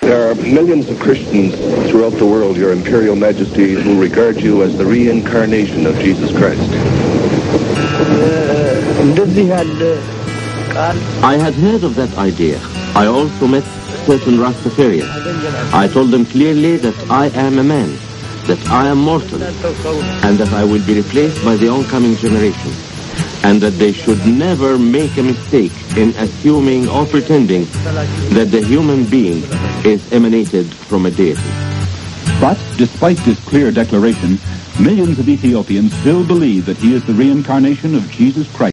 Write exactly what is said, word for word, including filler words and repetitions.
There are millions of Christians throughout the world, Your Imperial Majesty, who regard you as the reincarnation of Jesus Christ. I had heard of that idea. I also met certain Rastafarians. I told them clearly that I am a man, that I am mortal, and that I will be replaced by the oncoming generation, and that they should never make a mistake in assuming or pretending that the human being is emanated from a deity. But, despite this clear declaration, millions of Ethiopians still believe that he is the reincarnation of Jesus Christ.